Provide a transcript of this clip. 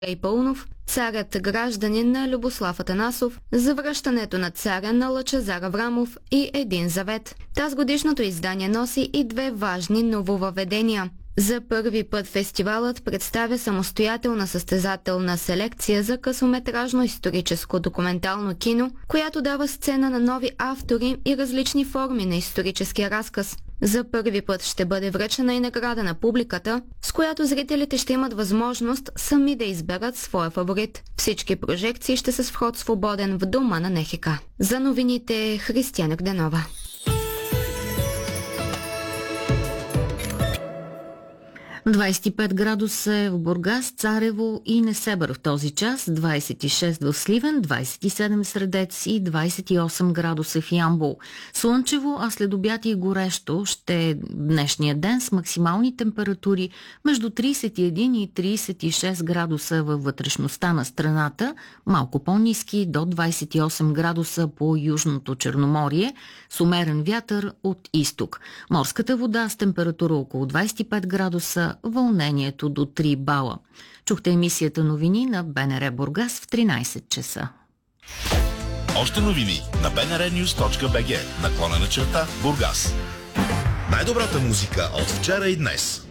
Андрей Пълнов, царят гражданин на Любослав Атанасов, завръщането на царя на Лъчезар Аврамов и Един завет. Тазгодишното издание носи и две важни нововъведения. За първи път фестивалът представя самостоятелна състезателна селекция за късометражно историческо документално кино, която дава сцена на нови автори и различни форми на историческия разказ. За първи път ще бъде връчена и награда на публиката, с която зрителите ще имат възможност сами да изберат своя фаворит. Всички прожекции ще са с вход свободен в дома на НХК. За новините Християна Гденова. 25 градуса е в Бургас, Царево и Несебър в този час, 26 в Сливен, 27 в Средец и 28 градуса в Ямбол. Слънчево, а след обяд и горещо ще е днешния ден с максимални температури между 31 и 36 градуса във вътрешността на страната, малко по-ниски до 28 градуса по Южното Черноморие, с умерен вятър от изток. Морската вода с температура около 25 градуса, вълнението до 3 бала. Чухте емисията новини на БНР Бургас в 13 часа. Още новини на bnrnews.bg /Бургас. Най-добрата музика от вчера и днес.